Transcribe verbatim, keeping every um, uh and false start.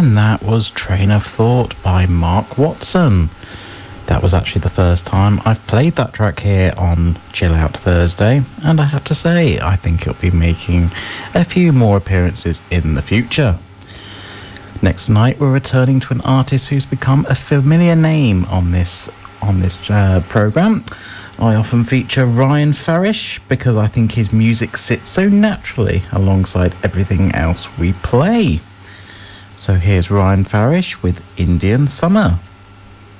And that was Train of Thought by Mark Watson. That was actually the first time I've played that track here on Chill Out Thursday, and I have to say, I think it'll be making a few more appearances in the future. Next night, we're returning to an artist who's become a familiar name on this on this uh, programme. I often feature Ryan Farish because I think his music sits so naturally alongside everything else we play. So here's Ryan Farish with Indian Summer.